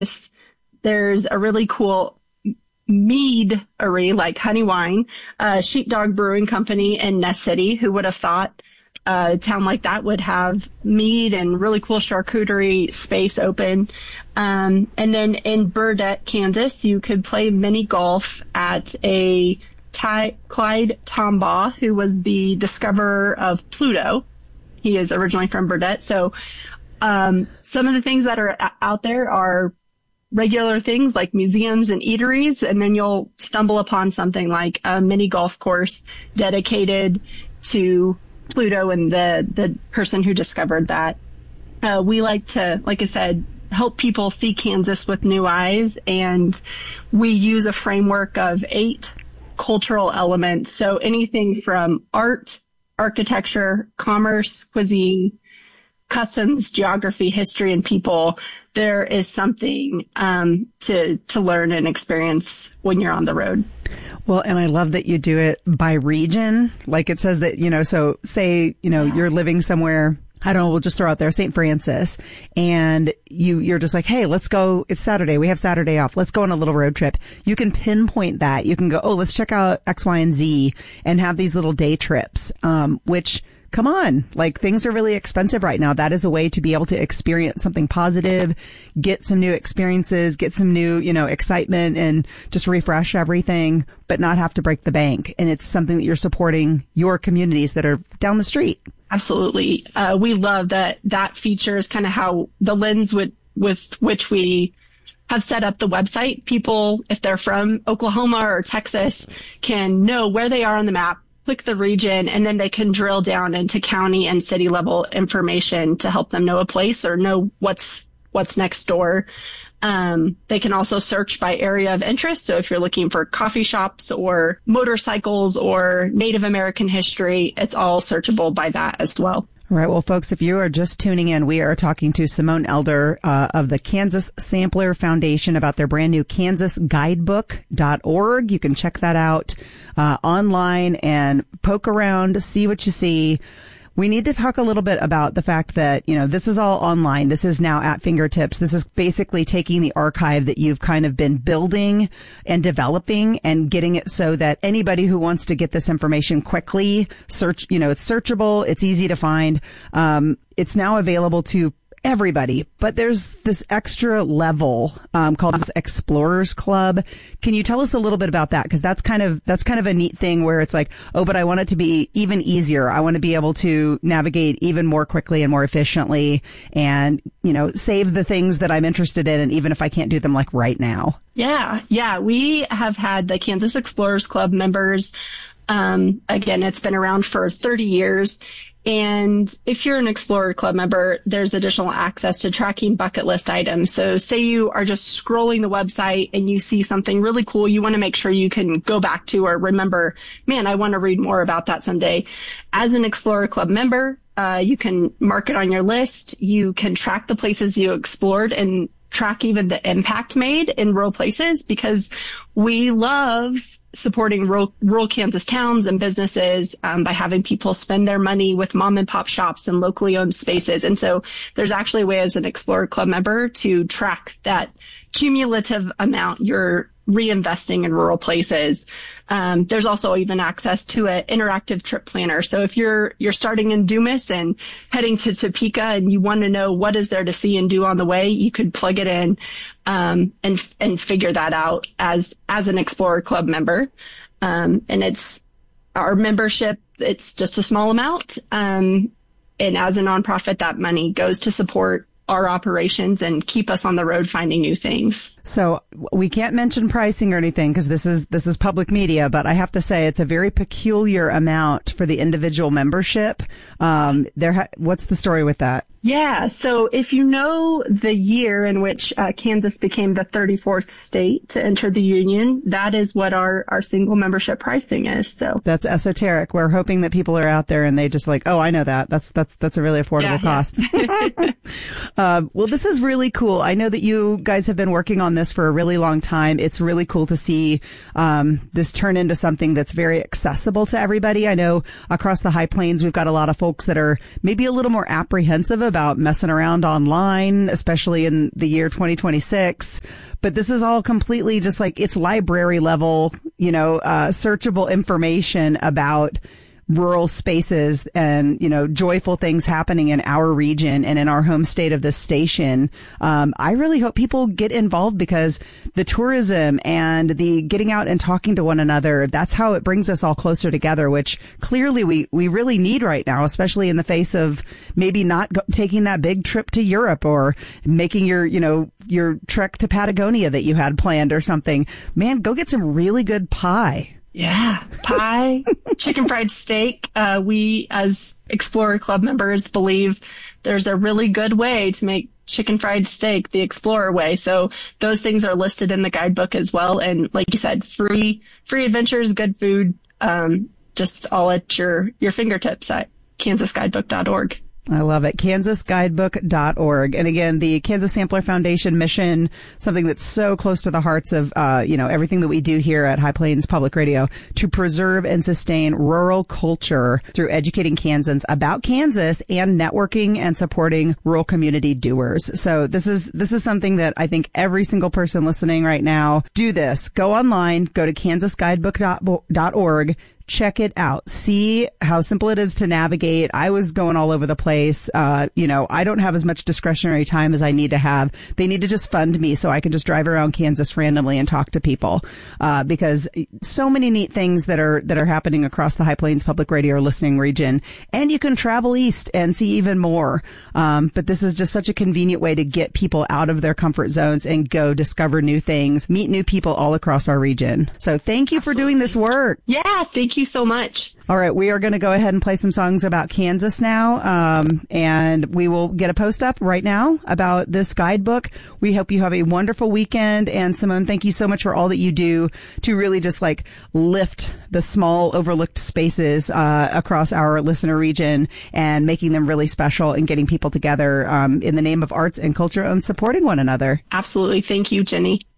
There's a really cool meadery, like honey wine, Sheepdog Brewing Company in Ness City. Who would have thought a town like that would have mead and really cool charcuterie space open. And then in Burdett, Kansas, you could play mini golf at a Clyde Tombaugh, who was the discoverer of Pluto. He is originally from Burdett. So some of the things that are out there are regular things like museums and eateries, and then you'll stumble upon something like a mini golf course dedicated to Pluto and the person who discovered that. We like to, like I said, help people see Kansas with new eyes, and we use a framework of 8 cultural elements. So anything from art, architecture, commerce, cuisine, customs, geography, history, and people, there is something to learn and experience when you're on the road. Well, and I love that you do it by region. Like it says that, so say, you're living somewhere, I don't know, we'll just throw out there St. Francis, and you're just like, hey, let's go. It's Saturday. We have Saturday off. Let's go on a little road trip. You can pinpoint that. You can go, oh, let's check out X, Y, and Z and have these little day trips, which, come on, like things are really expensive right now. That is a way to be able to experience something positive, get some new experiences, get some new, excitement, and just refresh everything, but not have to break the bank. And it's something that you're supporting your communities that are down the street. Absolutely. We love that features kind of how the lens with which we have set up the website. People, if they're from Oklahoma or Texas, can know where they are on the map, click the region, and then they can drill down into county and city level information to help them know a place or know what's next door. They can also search by area of interest. So if you're looking for coffee shops or motorcycles or Native American history, it's all searchable by that as well. All right. Well, folks, if you are just tuning in, we are talking to Simone Elder of the Kansas Sampler Foundation about their brand new kansasguidebook.org. You can check that out online and poke around, see what you see. We need to talk a little bit about the fact that, this is all online. This is now at fingertips. This is basically taking the archive that you've kind of been building and developing and getting it so that anybody who wants to get this information quickly, it's searchable, it's easy to find. It's now available to everybody, but there's this extra level called this Explorers Club. Can you tell us a little bit about that? Because that's kind of a neat thing where it's like, oh, but I want it to be even easier. I want to be able to navigate even more quickly and more efficiently, and save the things that I'm interested in, and even if I can't do them like right now. Yeah. We have had the Kansas Explorers Club members. Again, it's been around for 30 years. And if you're an Explorer Club member, there's additional access to tracking bucket list items. So say you are just scrolling the website and you see something really cool you want to make sure you can go back to or remember, man, I want to read more about that someday. As an Explorer Club member, you can mark it on your list. You can track the places you explored and track even the impact made in rural places, because we love supporting rural Kansas towns and businesses by having people spend their money with mom and pop shops and locally owned spaces. And so there's actually a way as an Explorer Club member to track that cumulative amount you're reinvesting in rural places. There's also even access to an interactive trip planner. So if you're starting in Dumas and heading to Topeka and you want to know what is there to see and do on the way, you could plug it in and figure that out as an Explorer Club member. And it's our membership. It's just a small amount. And as a nonprofit, that money goes to support our operations and keep us on the road finding new things. So we can't mention pricing or anything because this is public media, but I have to say it's a very peculiar amount for the individual membership. What's the story with that? Yeah. So if you know the year in which Kansas became the 34th state to enter the union, that is what our single membership pricing is. So that's esoteric. We're hoping that people are out there and they just like, oh, I know that. That's a really affordable cost. Well, this is really cool. I know that you guys have been working on this for a really long time. It's really cool to see this turn into something that's very accessible to everybody. I know across the High Plains, we've got a lot of folks that are maybe a little more apprehensive about messing around online, especially in the year 2026. But this is all completely just like it's library level, searchable information about rural spaces and, joyful things happening in our region and in our home state of this station. I really hope people get involved because the tourism and the getting out and talking to one another, that's how it brings us all closer together, which clearly we really need right now, especially in the face of maybe not taking that big trip to Europe or making your trek to Patagonia that you had planned or something. Man, go get some really good pie. Yeah, pie, chicken fried steak. We as Explorer Club members believe there's a really good way to make chicken fried steak the Explorer way. So those things are listed in the guidebook as well. And like you said, free adventures, good food, just all at your fingertips at kansasguidebook.org. I love it. kansasguidebook.org. And again, the Kansas Sampler Foundation mission, something that's so close to the hearts of, everything that we do here at High Plains Public Radio to preserve and sustain rural culture through educating Kansans about Kansas and networking and supporting rural community doers. So this is something that I think every single person listening right now, do this. Go online, go to kansasguidebook.org. Check it out. See how simple it is to navigate. I was going all over the place. I don't have as much discretionary time as I need to have. They need to just fund me so I can just drive around Kansas randomly and talk to people. Because so many neat things that are happening across the High Plains Public Radio listening region. And you can travel east and see even more. But this is just such a convenient way to get people out of their comfort zones and go discover new things, meet new people all across our region. So thank you for doing this work. Yeah, thank you so much. All right, we are going to go ahead and play some songs about Kansas now, and we will get a post up right now about this guidebook. We hope you have a wonderful weekend, and Simone, thank you so much for all that you do to really just lift the small overlooked spaces across our listener region and making them really special and getting people together in the name of arts and culture and supporting one another. Absolutely. Thank you, Jenny.